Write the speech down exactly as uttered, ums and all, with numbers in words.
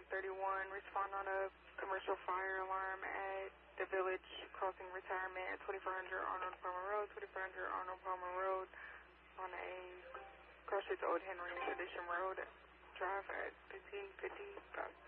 thirty-one, respond on a commercial fire alarm at the Village Crossing Retirement at twenty-four hundred Arnold Palmer Road, twenty-four hundred Arnold Palmer Road on a cross street to Old Henry Tradition Road. Drive at fifteen fifty-five.